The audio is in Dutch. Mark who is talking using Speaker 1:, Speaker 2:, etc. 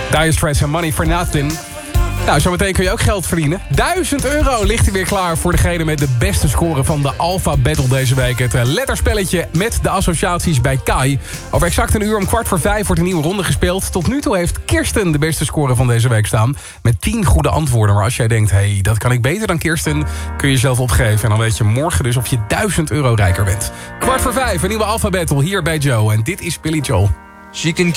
Speaker 1: Dire Straits en Money for Nothing. Nou, zometeen kun je ook geld verdienen. €1000 ligt er weer klaar voor degene met de beste score van de Alpha Battle deze week. Het letterspelletje met de associaties bij Kai. Over exact een uur om 4:15 wordt een nieuwe ronde gespeeld. Tot nu toe heeft Kirsten de beste score van deze week staan. Met 10 goede antwoorden. Maar als jij denkt, hey, dat kan ik beter dan Kirsten, kun je jezelf opgeven. En dan weet je morgen dus of je €1000 rijker bent. 4:15, een nieuwe Alpha Battle hier bij Joe. En dit is Billy Joel.
Speaker 2: She can